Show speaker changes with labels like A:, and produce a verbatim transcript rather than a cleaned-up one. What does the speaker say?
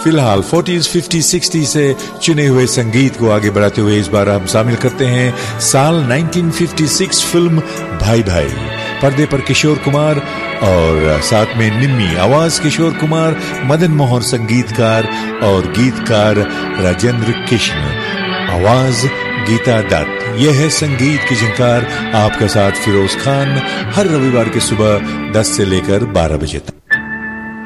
A: फिलहाल forties, fifty, sixty से चुने हुए संगीत को आगे बढ़ाते हुए इस बार हम शामिल करते हैं साल नाइनटीन फिफ्टी सिक्स फिल्म भाई भाई। पर्दे पर किशोर कुमार और साथ में निम्मी, आवाज किशोर कुमार, मदन मोहन संगीतकार और गीतकार राजेंद्र कृष्ण, आवाज गीता दत्त। यह है संगीत की झंकार, आपका साथ फिरोज खान, हर रविवार की सुबह दस से लेकर बारह बजे तक।